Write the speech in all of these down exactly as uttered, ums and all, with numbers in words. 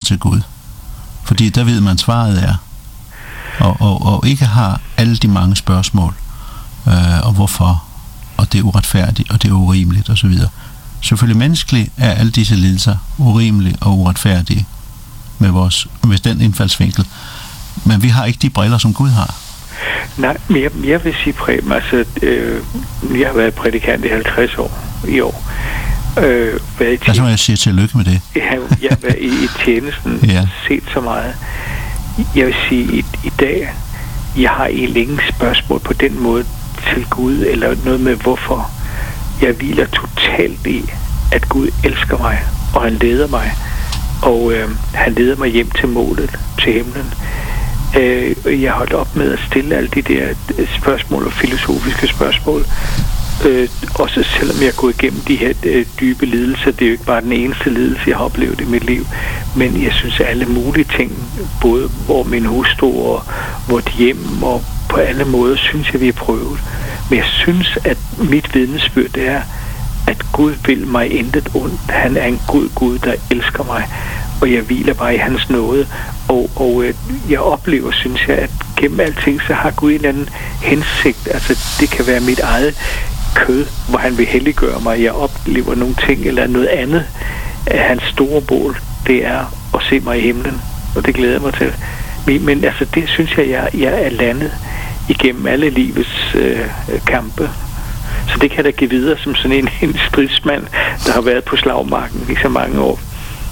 til Gud. Fordi der ved man, svaret er. Og, og, og ikke har alle de mange spørgsmål. Øh, og hvorfor. Og det er uretfærdigt, og det er urimeligt, osv. Selvfølgelig menneskeligt er alle disse lidelser urimelige og uretfærdige med, vores, med den indfaldsvinkel. Men vi har ikke de briller, som Gud har. Nej, men jeg, jeg vil sige, Preben, altså, øh, jeg har været prædikant i halvtreds år i år. Øh, været i tjen- altså, må jeg sige tillykke med det. Jeg, jeg har været i, i tjenesten, ja. Set så meget. Jeg vil sige, i, i dag, jeg har egentlig ingen spørgsmål på den måde til Gud, eller noget med hvorfor. Jeg hviler totalt i, at Gud elsker mig, og han leder mig, og øh, han leder mig hjem til målet, til himlen. Øh, jeg holdt op med at stille alle de der spørgsmål og filosofiske spørgsmål, øh, også selvom jeg er gået igennem de her øh, dybe lidelser. Det er jo ikke bare den eneste lidelse, jeg har oplevet i mit liv, men jeg synes, at alle mulige ting, både hvor min hustru og vort hjem, og på alle måder, synes jeg, vi har prøvet. Men jeg synes, at mit vidnesbyrd er, at Gud vil mig intet ondt. Han er en god Gud, der elsker mig, og jeg hviler bare i hans nåde. Og, og jeg oplever, synes jeg, at gennem alting, så har Gud en eller anden hensigt. Altså, det kan være mit eget kød, hvor han vil helliggøre mig. Jeg oplever nogle ting eller noget andet. Hans store mål, det er at se mig i himlen, og det glæder jeg mig til. Men, men altså, det synes jeg, jeg, jeg er landet igennem alle livets øh, kampe. Så det kan da give videre som sådan en, en stridsmand, der har været på slagmarken i så mange år.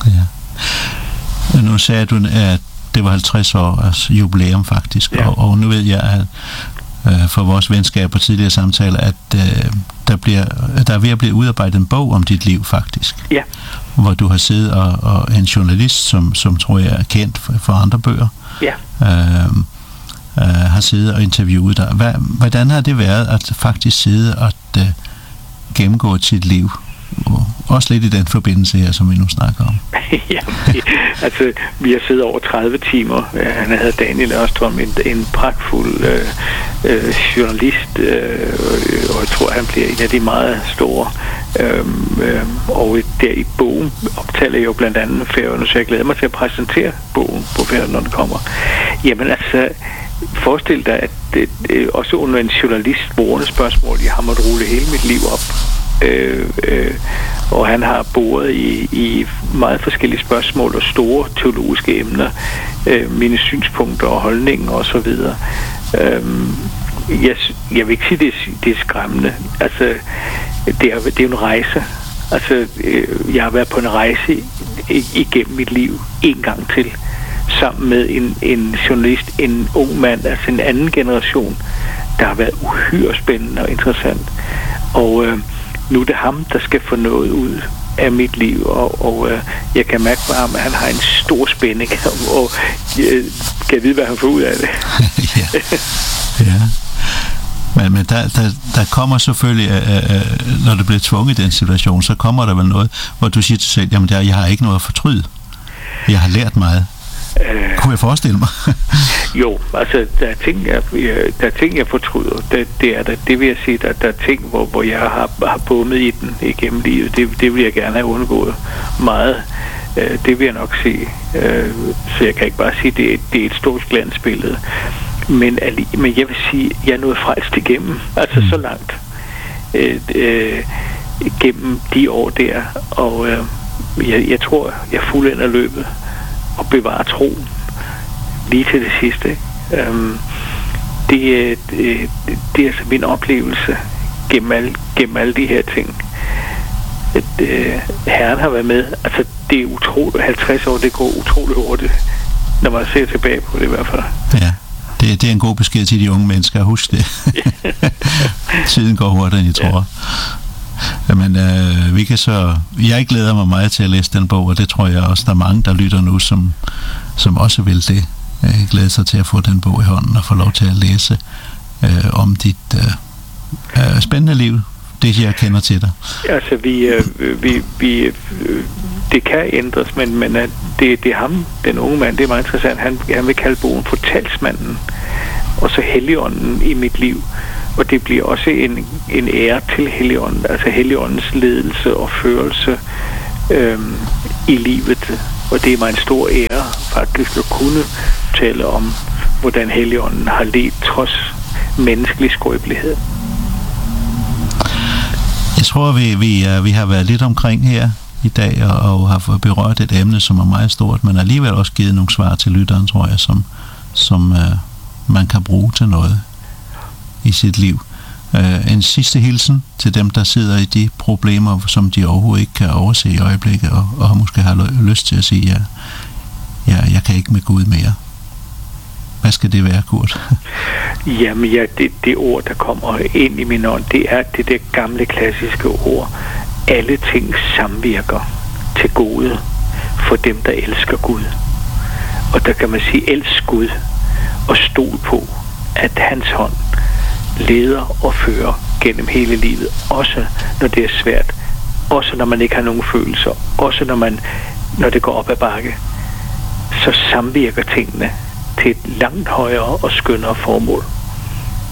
Ja. Nu sagde du, at det var halvtreds års jubilæum faktisk, ja. og, og nu ved jeg, at øh, for vores venskab og tidligere samtaler, at øh, der, bliver, der er ved at blive udarbejdet en bog om dit liv faktisk. Ja. Hvor du har siddet og, og en journalist, som, som tror jeg er kendt for, for andre bøger. Ja. Øh, Uh, har siddet og interviewet dig. Hva, hvordan har det været at faktisk sidde og uh, gennemgå sit liv? Og også lidt i den forbindelse her, som vi nu snakker om. Ja, altså, vi har siddet over tredive timer. Han hedder Daniel Ørstrøm, en, en pragtfuld øh, øh, journalist, øh, og jeg tror, han bliver en af de meget store. Øhm, øhm, og der i bogen optaler jeg jo blandt andet Færøerne, så jeg glæder mig til at præsentere bogen på Færøerne, når den kommer. Jamen altså, forestil dig, at det, det, også under en journalist vorende spørgsmål, jeg har måttet rulle hele mit liv op. Øh, øh, og han har boret i, i meget forskellige spørgsmål og store teologiske emner, øh, mine synspunkter og holdninger og så videre. Øh, jeg, jeg vil ikke sige, det er, det er skræmmende. Altså, det er, det er en rejse. Altså, øh, jeg har været på en rejse igennem mit liv en gang til, sammen med en, en journalist, en ung mand, altså en anden generation, der har været uhyre spændende og interessant. Og øh, nu er det ham, der skal få noget ud af mit liv, og, og øh, jeg kan mærke på ham, at han har en stor spænding, og, og øh, kan vide, hvad han får ud af det. Ja. Ja. Men, men der, der, der kommer selvfølgelig, øh, øh, når du bliver tvunget i den situation, så kommer der vel noget, hvor du siger til sig selv, jamen der, jeg har ikke noget at fortryde. Jeg har lært meget. Øh, Kunne jeg forestille mig? Jo, altså der er ting, jeg, der er ting, jeg fortryder. Det, det er der, det vil jeg sige, der, der er ting, hvor, hvor jeg har, har bummet i den igennem livet. Det, det vil jeg gerne have undgået meget. Øh, det vil jeg nok sige. Øh, så jeg kan ikke bare sige, det, det er et stort glansbillede. Men, men jeg vil sige, jeg er nået frelst igennem. Altså mm. så langt. Øh, øh, gennem de år der. Og øh, jeg, jeg tror, jeg fuldender løbet og bevare troen lige til det sidste. Øhm, det, det, det er altså min oplevelse gennem alle, gennem alle de her ting. At, øh, Herren har været med. Altså, det er utroligt. halvtreds år, det går utroligt hurtigt, når man ser tilbage på det i hvert fald. Ja, det, det er en god besked til de unge mennesker. Husk det. Tiden går hurtigere, end I tror. Ja. Men øh, vi kan så... Jeg glæder mig meget til at læse den bog, og det tror jeg også, der er mange, der lytter nu, som, som også vil det. Jeg glæder sig til at få den bog i hånden og få lov til at læse øh, om dit øh, øh, spændende liv, det jeg kender til dig. Altså, vi, øh, vi, vi øh, det kan ændres, men, men det, det er ham, den unge mand, det er meget interessant. Han, han vil kalde bogen for talsmanden, og så Helligånden i mit liv. Og det bliver også en, en ære til Helligånden, altså Helligåndens ledelse og førelse øhm, i livet. Og det er mig en stor ære faktisk at kunne tale om, hvordan Helligånden har ledt trods menneskelig skrøbelighed. Jeg tror, vi, vi, vi har været lidt omkring her i dag, og, og har berørt et emne, som er meget stort, men alligevel også givet nogle svar til lytteren, tror jeg, som, som uh, man kan bruge til noget i sit liv. Uh, en sidste hilsen til dem, der sidder i de problemer, som de overhovedet ikke kan overse i øjeblikket, og, og måske har lyst til at sige, ja, ja, jeg kan ikke med Gud mere. Hvad skal det være, Kurt? Jamen ja, det, det ord, der kommer ind i min ånd, det er det der gamle klassiske ord. Alle ting samvirker til gode for dem, der elsker Gud. Og der kan man sige, elsk Gud og stol på, at hans hånd leder og fører gennem hele livet. Også når det er svært. Også når man ikke har nogen følelser. Også når, man, når det går op ad bakke. Så samvirker tingene til et langt højere og skønnere formål.